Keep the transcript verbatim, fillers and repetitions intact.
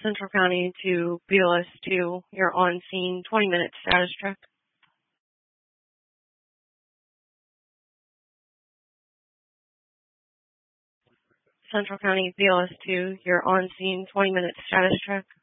Central County to B L S two, you're on scene, twenty minute status check. Central County B L S two, you're on scene, twenty minute status check.